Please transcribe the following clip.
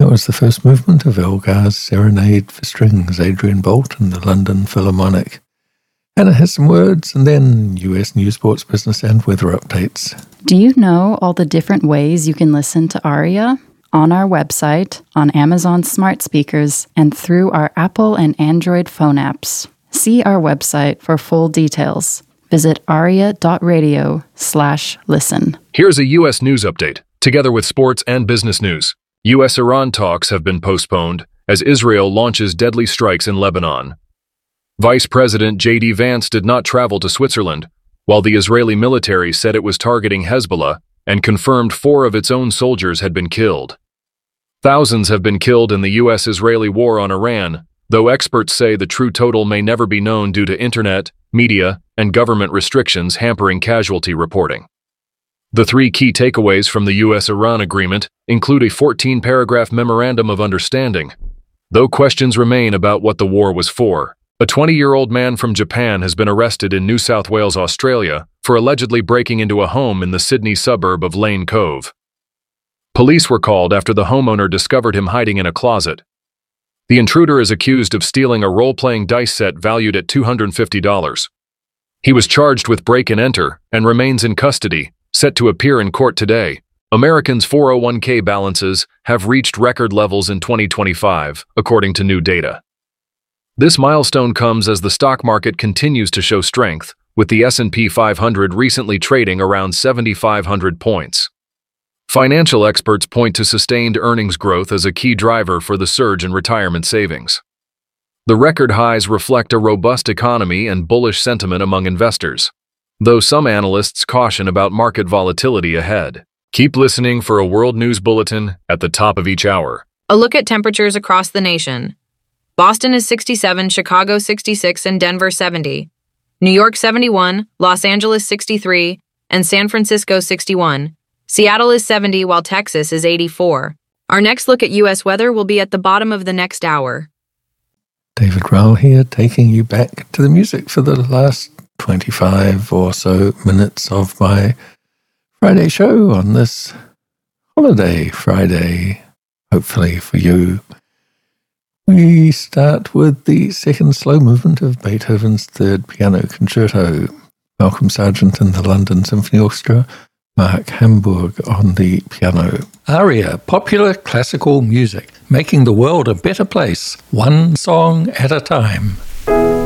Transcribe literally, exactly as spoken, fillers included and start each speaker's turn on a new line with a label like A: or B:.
A: was the first movement of Elgar's Serenade for Strings, Adrian Bolt and the London Philharmonic. Hannah has some words, and then U S news, sports, business, and weather updates.
B: Do you know all the different ways you can listen to Aria? On our website, on Amazon smart speakers, and through our Apple and Android phone apps. See our website for full details. Visit aria.radio slash listen.
C: Here's a U S news update, together with sports and business news. U S-Iran talks have been postponed as Israel launches deadly strikes in Lebanon. Vice President J D Vance did not travel to Switzerland, while the Israeli military said it was targeting Hezbollah and confirmed four of its own soldiers had been killed. Thousands have been killed in the U S-Israeli war on Iran, though experts say the true total may never be known due to internet, media, and government restrictions hampering casualty reporting. The three key takeaways from the U S-Iran agreement include a fourteen-paragraph memorandum of understanding. Though questions remain about what the war was for, a twenty-year-old man from Japan has been arrested in New South Wales, Australia, for allegedly breaking into a home in the Sydney suburb of Lane Cove. Police were called after the homeowner discovered him hiding in a closet. The intruder is accused of stealing a role-playing dice set valued at two hundred fifty dollars. He was charged with break and enter and remains in custody, set to appear in court today. Americans' four oh one k balances have reached record levels in twenty twenty-five, according to new data. This milestone comes as the stock market continues to show strength, with the S and P five hundred recently trading around seven thousand five hundred points. Financial experts point to sustained earnings growth as a key driver for the surge in retirement savings. The record highs reflect a robust economy and bullish sentiment among investors, though some analysts caution about market volatility ahead. Keep listening for a World News Bulletin at the top of each hour.
D: A look at temperatures across the nation. Boston is sixty-seven, Chicago sixty-six, and Denver seventy. New York seventy-one, Los Angeles sixty-three, and San Francisco sixty-one. Seattle is seventy, while Texas is eighty-four. Our next look at U S weather will be at the bottom of the next hour.
A: David Rowell here, taking you back to the music for the last twenty-five or so minutes of my Friday show on this holiday Friday, hopefully for you. We start with the second slow movement of Beethoven's Third Piano Concerto. Malcolm Sargent and the London Symphony Orchestra, Mark Hamburg on the piano. Aria, popular classical music, making the world a better place, one song at a time.